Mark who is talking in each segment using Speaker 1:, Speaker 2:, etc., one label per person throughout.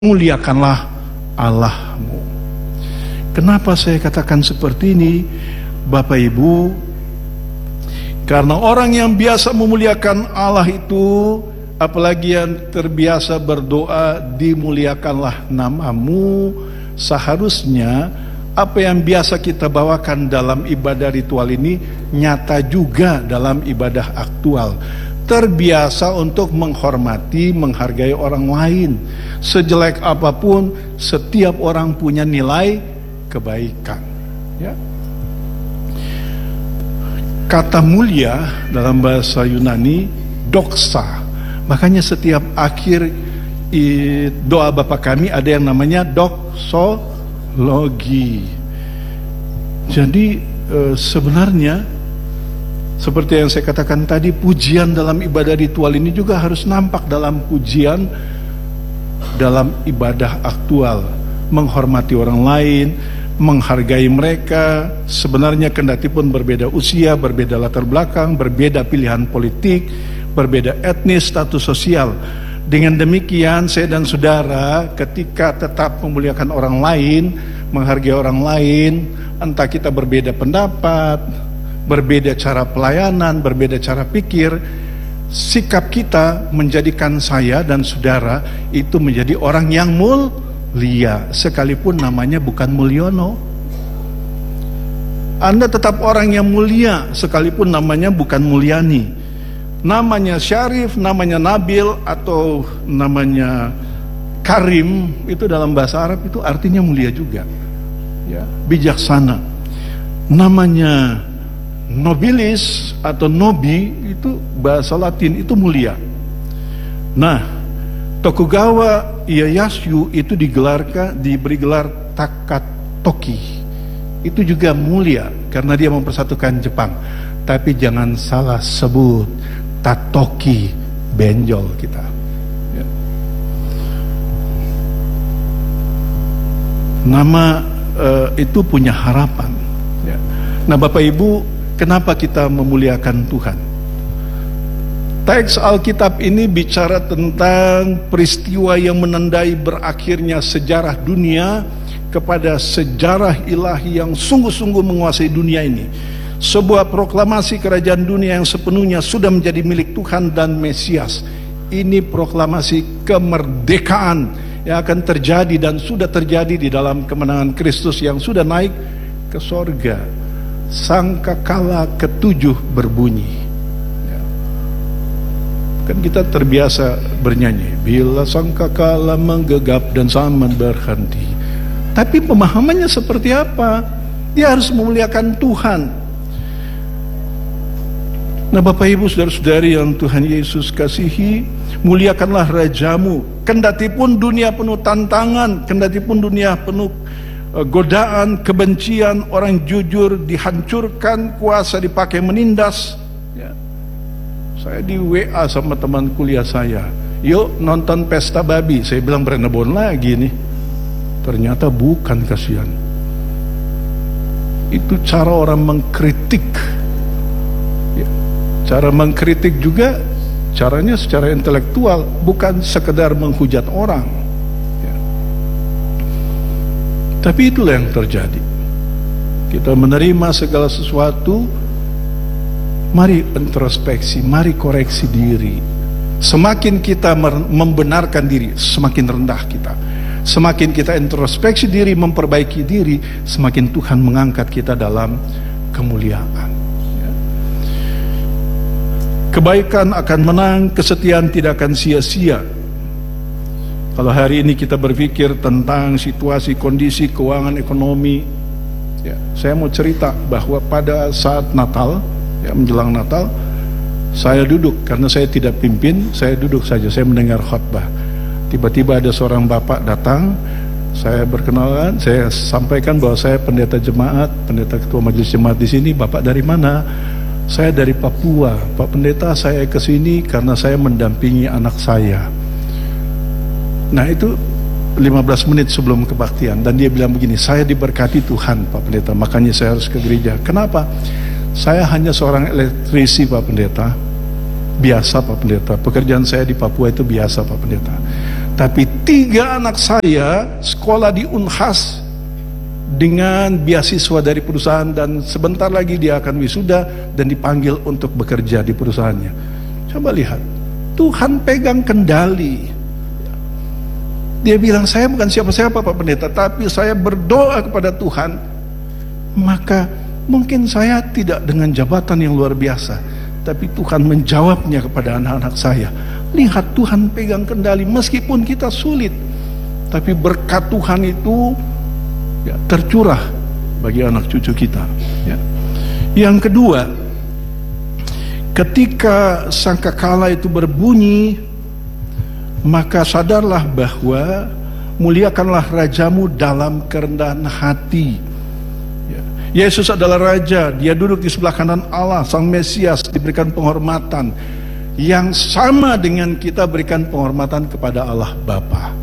Speaker 1: muliakanlah Allahmu. Kenapa saya katakan seperti ini, Bapak Ibu? Karena orang yang biasa memuliakan Allah itu, apalagi yang terbiasa berdoa, dimuliakanlah namamu, seharusnya apa yang biasa kita bawakan dalam ibadah ritual ini nyata juga dalam ibadah aktual. Terbiasa untuk menghormati, menghargai orang lain. Sejelek apapun, setiap orang punya nilai kebaikan. Ya. Kata mulia dalam bahasa Yunani doxa. Makanya setiap akhir doa Bapa kami ada yang namanya doxologi. Jadi sebenarnya seperti yang saya katakan tadi, pujian dalam ibadah ritual ini juga harus nampak dalam pujian dalam ibadah aktual. Menghormati orang lain, menghargai mereka, sebenarnya kendati pun berbeda usia, berbeda latar belakang, berbeda pilihan politik, berbeda etnis, status sosial. Dengan demikian saya dan saudara ketika tetap memuliakan orang lain, menghargai orang lain, entah kita berbeda pendapat, berbeda cara pelayanan, berbeda cara pikir, sikap kita menjadikan saya dan saudara itu menjadi orang yang mulia, sekalipun namanya bukan Mulyono. Anda tetap orang yang mulia sekalipun namanya bukan Mulyani. Namanya Syarif, namanya Nabil, atau namanya Karim, itu dalam bahasa Arab itu artinya mulia juga, ya, bijaksana. Namanya nobilis atau nobi itu bahasa Latin, itu mulia. Nah, Tokugawa Ieyasu itu diberi gelar Takatoki. Itu juga mulia karena dia mempersatukan Jepang. Tapi jangan salah sebut Tatoki, benjol kita. Ya. Nama itu punya harapan. Ya. Nah, Bapak Ibu, kenapa kita memuliakan Tuhan? Teks Alkitab ini bicara tentang peristiwa yang menandai berakhirnya sejarah dunia kepada sejarah ilahi yang sungguh-sungguh menguasai dunia ini. Sebuah proklamasi kerajaan dunia yang sepenuhnya sudah menjadi milik Tuhan dan Mesias. Ini proklamasi kemerdekaan yang akan terjadi dan sudah terjadi di dalam kemenangan Kristus yang sudah naik ke sorga. Sangkakala ketujuh berbunyi. Ya. Kan kita terbiasa bernyanyi, bila sangkakala menggegap dan zaman berhenti. Tapi pemahamannya seperti apa? Dia harus memuliakan Tuhan. Nah, Bapak Ibu saudara-saudari yang Tuhan Yesus kasihi, muliakanlah Rajamu. Kendati pun dunia penuh tantangan, kendati pun dunia penuh godaan, kebencian, orang jujur dihancurkan, kuasa dipakai menindas. Ya. Saya di WA sama teman kuliah saya, yuk nonton pesta babi. Saya bilang Brenebon lagi nih. Ternyata bukan, kasihan. Itu cara orang mengkritik. Ya. Cara mengkritik juga caranya secara intelektual, bukan sekedar menghujat orang. Tapi itulah yang terjadi. Kita menerima segala sesuatu, mari introspeksi, mari koreksi diri. Semakin kita membenarkan diri, semakin rendah kita. Semakin kita introspeksi diri, memperbaiki diri, semakin Tuhan mengangkat kita dalam kemuliaan. Kebaikan akan menang, kesetiaan tidak akan sia-sia. Kalau hari ini kita berpikir tentang situasi, kondisi, keuangan, ekonomi, ya, saya mau cerita bahwa pada saat Natal, ya, menjelang Natal, saya duduk, karena saya tidak pimpin, saya duduk saja, saya mendengar khotbah. Tiba-tiba ada seorang bapak datang, saya berkenalan, saya sampaikan bahwa saya pendeta jemaat, pendeta ketua majelis jemaat di sini. Bapak dari mana? Saya dari Papua. Pak pendeta, saya ke sini karena saya mendampingi anak saya. Nah, itu 15 menit sebelum kebaktian, dan dia bilang begini, saya diberkati Tuhan Pak Pendeta, makanya saya harus ke gereja. Kenapa? Saya hanya seorang elektrisi Pak Pendeta, biasa Pak Pendeta, pekerjaan saya di Papua itu biasa Pak Pendeta. Tapi 3 anak saya sekolah di Unhas dengan beasiswa dari perusahaan, dan sebentar lagi dia akan wisuda dan dipanggil untuk bekerja di perusahaannya. Coba lihat, Tuhan pegang kendali. Dia bilang, saya bukan siapa-siapa Pak Pendeta, tapi saya berdoa kepada Tuhan. Maka mungkin saya tidak dengan jabatan yang luar biasa, tapi Tuhan menjawabnya kepada anak-anak saya. Lihat, Tuhan pegang kendali meskipun kita sulit, tapi berkat Tuhan itu ya, tercurah bagi anak cucu kita. Ya. Yang kedua, ketika sangkakala itu berbunyi, maka sadarlah bahwa muliakanlah rajamu dalam kerendahan hati. Ya. Yesus adalah raja, dia duduk di sebelah kanan Allah, sang Mesias, diberikan penghormatan yang sama dengan kita berikan penghormatan kepada Allah Bapa.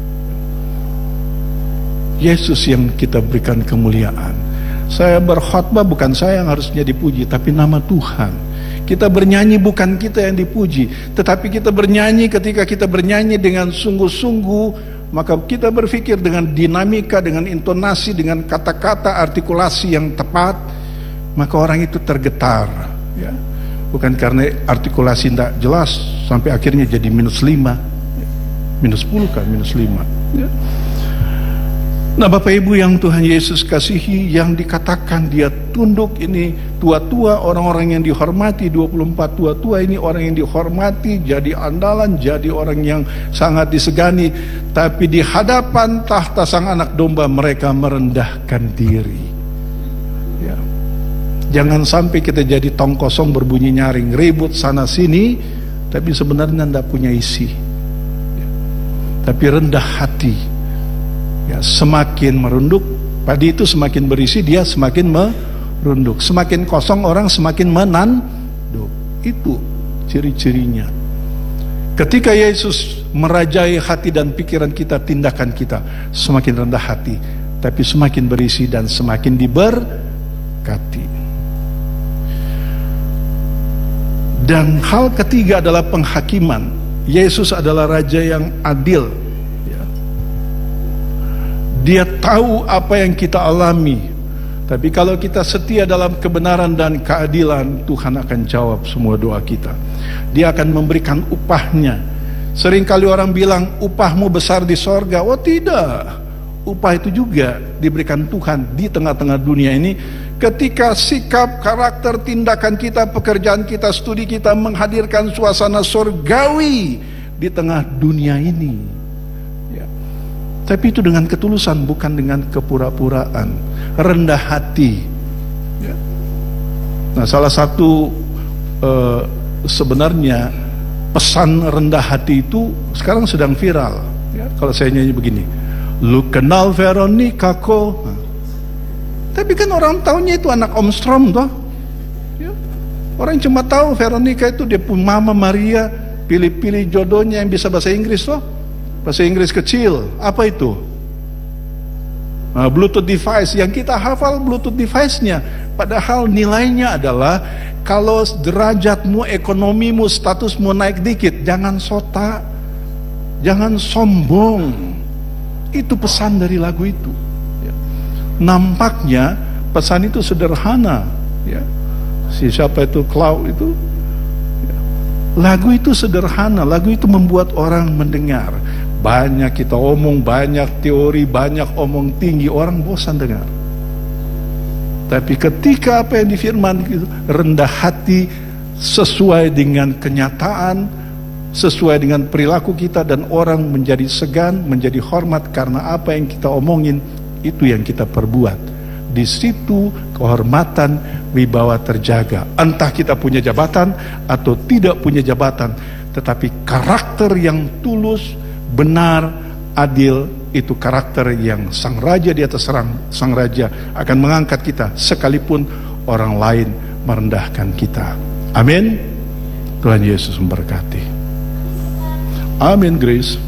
Speaker 1: Yesus yang kita berikan kemuliaan. Saya berkhotbah bukan saya yang harusnya dipuji, tapi nama Tuhan. Kita bernyanyi bukan kita yang dipuji, tetapi kita bernyanyi. Ketika kita bernyanyi dengan sungguh-sungguh, maka kita berpikir dengan dinamika, dengan intonasi, dengan kata-kata, artikulasi yang tepat, maka orang itu tergetar. Ya. Bukan karena artikulasi tidak jelas sampai akhirnya jadi -5, -10 kan, -5. Ya. Nah, Bapak Ibu yang Tuhan Yesus kasihi, yang dikatakan dia tunduk ini tua-tua, orang-orang yang dihormati, 24 tua-tua ini orang yang dihormati, jadi andalan, jadi orang yang sangat disegani, tapi di hadapan tahta sang anak domba mereka merendahkan diri. Ya. Jangan sampai kita jadi tong kosong berbunyi nyaring, ribut sana sini, tapi sebenarnya tidak punya isi. Ya. Tapi rendah hati. Ya, semakin merunduk, padi itu semakin berisi, dia semakin merunduk. Semakin kosong orang semakin menanduk. Itu ciri-cirinya. Ketika Yesus merajai hati dan pikiran kita, tindakan kita semakin rendah hati, tapi semakin berisi dan semakin diberkati. Dan hal ketiga adalah penghakiman. Yesus adalah raja yang adil. Dia tahu apa yang kita alami. Tapi kalau kita setia dalam kebenaran dan keadilan, Tuhan akan jawab semua doa kita. Dia akan memberikan upahnya. Seringkali orang bilang, upahmu besar di sorga. Oh tidak, upah itu juga diberikan Tuhan di tengah-tengah dunia ini. Ketika sikap, karakter, tindakan kita, pekerjaan kita, studi kita menghadirkan suasana surgawi di tengah dunia ini. Tapi itu dengan ketulusan, bukan dengan kepura-puraan. Rendah hati. Ya. Nah, salah satu sebenarnya pesan rendah hati itu sekarang sedang viral. Ya, kalau saya nyanyi begini, lu kenal Veronica kok? Nah, tapi kan orang tahunya itu anak Om Strom toh. Ya. Orang cuma tahu Veronica itu dia punya Mama Maria, pilih-pilih jodohnya yang bisa bahasa Inggris toh. Bahasa Inggris kecil, apa itu? Nah, Bluetooth device, yang kita hafal Bluetooth device-nya. Padahal nilainya adalah, kalau derajatmu, ekonomimu, statusmu naik dikit, jangan sota, jangan sombong. Itu pesan dari lagu itu. Ya. Nampaknya pesan itu sederhana. Ya. Siapa itu Cloud itu? Ya. Lagu itu sederhana, lagu itu membuat orang mendengar. Banyak kita omong, banyak teori, banyak omong tinggi, orang bosan dengar. Tapi ketika apa yang difirman, rendah hati sesuai dengan kenyataan, sesuai dengan perilaku kita, dan orang menjadi segan, menjadi hormat karena apa yang kita omongin, itu yang kita perbuat. Di situ kehormatan, wibawa terjaga. Entah kita punya jabatan atau tidak punya jabatan, tetapi karakter yang tulus, benar, adil, itu karakter yang sang raja di atas sang raja akan mengangkat kita sekalipun orang lain merendahkan kita. Amin. Tuhan Yesus memberkati. Amin, Grace.